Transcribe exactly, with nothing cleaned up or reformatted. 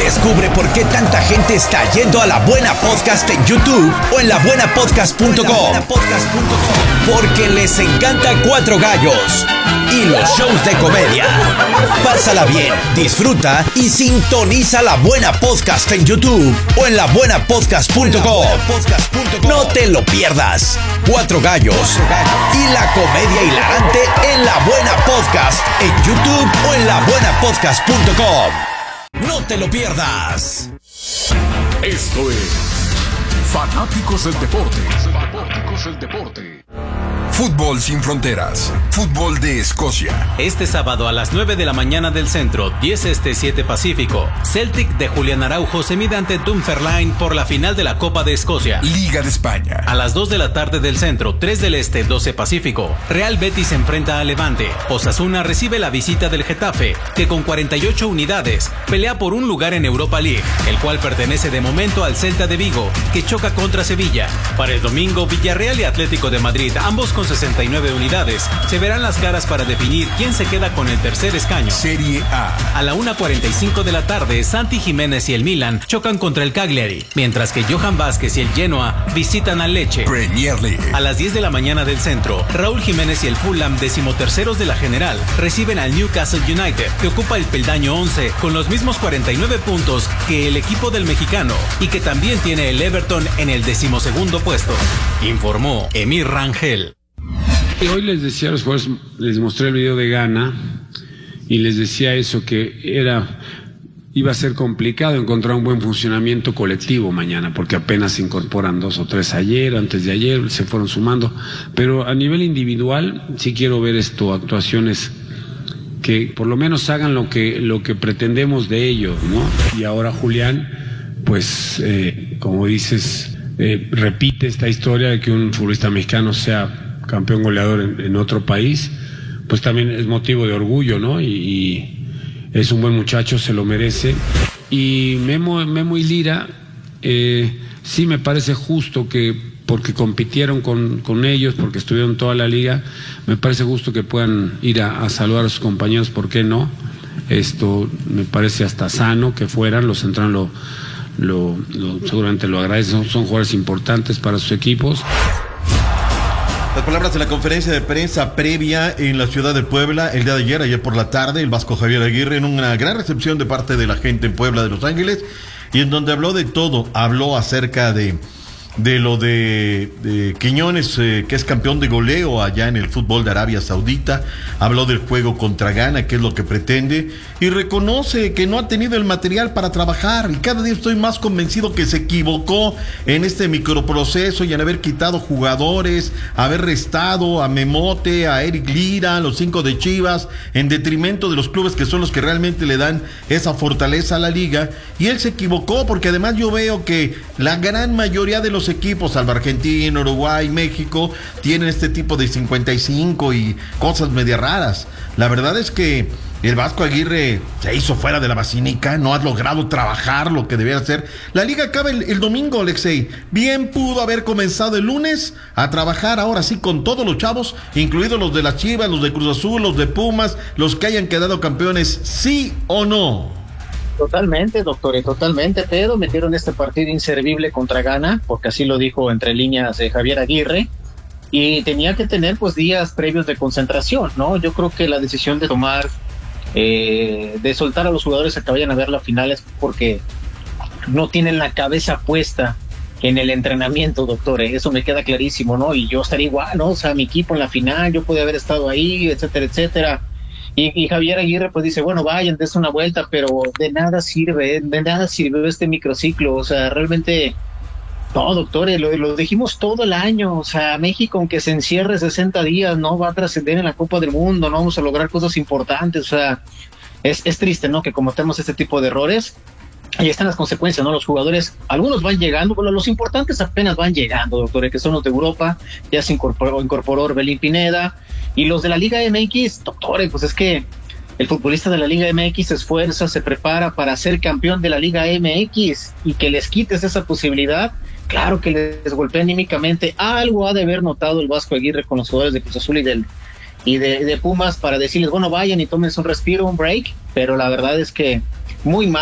Descubre por qué tanta gente está yendo a La Buena Podcast en YouTube o en la buena podcast punto com. Porque les encanta Cuatro Gallos y los shows de comedia. Pásala bien, disfruta y sintoniza La Buena Podcast en YouTube o en la buena podcast punto com. No te lo pierdas. Cuatro Gallos y la comedia hilarante en La Buena Podcast en YouTube o en la buena podcast punto com. No te lo pierdas. Esto es Fanáticos del Deporte. Fanáticos del Deporte. Fútbol sin fronteras. Fútbol de Escocia. Este sábado a las nueve de la mañana del centro, diez este, siete pacífico, Celtic de Julián Araujo se mide ante Dunfermline por la final de la Copa de Escocia. Liga de España. A las dos de la tarde del centro, tres del este, doce pacífico, Real Betis se enfrenta a Levante. Osasuna recibe la visita del Getafe, que con cuarenta y ocho unidades pelea por un lugar en Europa League, el cual pertenece de momento al Celta de Vigo, que choca contra Sevilla. Para el domingo, Villarreal y Atlético de Madrid, ambos con sesenta y nueve unidades, se verán las caras para definir quién se queda con el tercer escaño. Serie A. A la una cuarenta y cinco de la tarde, Santi Jiménez y el Milan chocan contra el Cagliari, mientras que Johan Vázquez y el Genoa visitan al Lecce. Premier League. A las diez de la mañana del centro, Raúl Jiménez y el Fulham, decimoterceros de la general, reciben al Newcastle United, que ocupa el peldaño once con los mismos cuarenta y nueve puntos que el equipo del mexicano y que también tiene el Everton en el decimosegundo puesto. Informó Emir Rangel. Hoy les decía a los jugadores, les mostré el video de Ghana y les decía eso, que era iba a ser complicado encontrar un buen funcionamiento colectivo mañana, porque apenas se incorporan dos o tres ayer, antes de ayer, se fueron sumando, pero a nivel individual sí quiero ver esto, actuaciones que por lo menos hagan lo que, lo que pretendemos de ellos, ¿no? Y ahora Julián, pues eh, como dices, eh, repite esta historia de que un futbolista mexicano sea campeón goleador en, en otro país, pues también es motivo de orgullo, ¿no? Y, y es un buen muchacho, se lo merece. Y Memo, Memo y Lira, eh, sí me parece justo que, porque compitieron con, con ellos, porque estuvieron toda la liga, me parece justo que puedan ir a, a saludar a sus compañeros, ¿por qué no? Esto me parece hasta sano que fueran, los centrales lo, lo, lo, seguramente lo agradecen, son, son jugadores importantes para sus equipos. Las palabras de la conferencia de prensa previa en la ciudad de Puebla el día de ayer, ayer por la tarde, el Vasco Javier Aguirre en una gran recepción de parte de la gente en Puebla de Los Ángeles, y en donde habló de todo, habló acerca de de lo de, de Quiñones, eh, que es campeón de goleo allá en el fútbol de Arabia Saudita, habló del juego contra Ghana, que es lo que pretende, y reconoce que no ha tenido el material para trabajar, y cada día estoy más convencido que se equivocó en este microproceso y en haber quitado jugadores, haber restado a Memote, a Eric Lira, a los cinco de Chivas, en detrimento de los clubes que son los que realmente le dan esa fortaleza a la liga, y él se equivocó, porque además yo veo que la gran mayoría de los equipos, salvo Argentina, Uruguay, México, tienen este tipo de cincuenta y cinco y cosas media raras. La verdad es que el Vasco Aguirre se hizo fuera de la basílica, no ha logrado trabajar lo que debía hacer. La liga acaba el, el domingo, Alexei. Bien pudo haber comenzado el lunes a trabajar ahora sí con todos los chavos, incluidos los de las Chivas, los de Cruz Azul, los de Pumas, los que hayan quedado campeones, ¿sí o no? Totalmente, doctor, totalmente, pero metieron este partido inservible contra Ghana, porque así lo dijo entre líneas de Javier Aguirre, y tenía que tener pues días previos de concentración, ¿no? Yo creo que la decisión de tomar, eh, de soltar a los jugadores a que vayan a ver la final es porque no tienen la cabeza puesta en el entrenamiento, doctor, ¿eh? Eso me queda clarísimo, ¿no? Y yo estaría igual, ¿no? O sea, mi equipo en la final, yo podía haber estado ahí, etcétera, etcétera. Y, y Javier Aguirre pues dice, bueno, vayan, des una vuelta, pero de nada sirve, de nada sirve este microciclo, o sea, realmente, no, doctores, lo, lo dijimos todo el año, o sea, México, aunque se encierre sesenta días, no va a trascender en la Copa del Mundo, no vamos a lograr cosas importantes, o sea, es, es triste, ¿no?, que cometemos este tipo de errores. Ahí están las consecuencias, ¿no? Los jugadores, algunos van llegando, bueno, los importantes apenas van llegando, doctores, que son los de Europa, ya se incorporó, incorporó Orbelín Pineda, y los de la Liga M X, doctores, pues es que el futbolista de la Liga M X se esfuerza, se prepara para ser campeón de la Liga M X, y que les quites esa posibilidad, claro que les golpea anímicamente. Algo ha de haber notado el Vasco Aguirre con los jugadores de Cruz Azul y del y de, de Pumas para decirles, bueno, vayan y tómense un respiro, un break, pero la verdad es que muy mal.